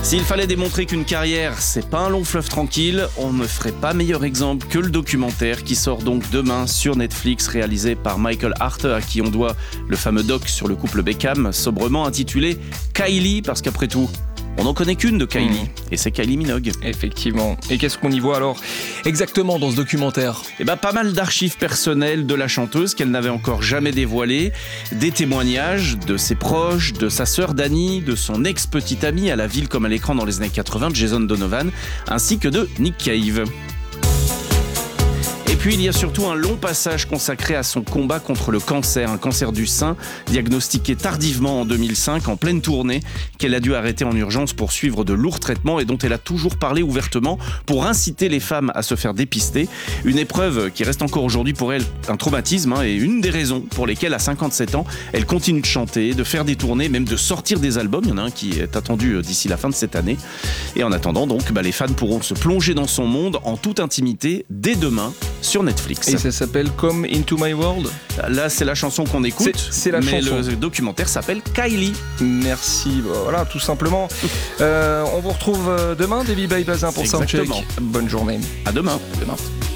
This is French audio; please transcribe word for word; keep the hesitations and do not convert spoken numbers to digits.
S'il fallait démontrer qu'une carrière, c'est pas un long fleuve tranquille, on ne ferait pas meilleur exemple que le documentaire qui sort donc demain sur Netflix, réalisé par Michael Hart, à qui on doit le fameux doc sur le couple Beckham, sobrement intitulé Kylie, parce qu'après tout, on n'en connaît qu'une de Kylie, mmh. et c'est Kylie Minogue. Effectivement. Et qu'est-ce qu'on y voit alors exactement dans ce documentaire ? Eh ben, pas mal d'archives personnelles de la chanteuse qu'elle n'avait encore jamais dévoilées, des témoignages de ses proches, de sa sœur Dani, de son ex-petite amie à la ville comme à l'écran dans les années quatre-vingts, Jason Donovan, ainsi que de Nick Cave. Et puis il y a surtout un long passage consacré à son combat contre le cancer, un cancer du sein diagnostiqué tardivement en deux mille cinq, en pleine tournée, qu'elle a dû arrêter en urgence pour suivre de lourds traitements et dont elle a toujours parlé ouvertement pour inciter les femmes à se faire dépister. Une épreuve qui reste encore aujourd'hui pour elle un traumatisme, hein, et une des raisons pour lesquelles à cinquante-sept ans, elle continue de chanter, de faire des tournées, même de sortir des albums. Il y en a un qui est attendu d'ici la fin de cette année. Et en attendant donc, bah, les fans pourront se plonger dans son monde en toute intimité dès demain sur Netflix. Et ça s'appelle Come Into My World. Là, c'est la chanson qu'on écoute, c'est, c'est la mais chanson. Le documentaire s'appelle Kylie. Merci, voilà, tout simplement. euh, on vous retrouve demain, Davy Baye Bazin, pour Soundcheck. Exactement. Bonne journée. À demain. À demain.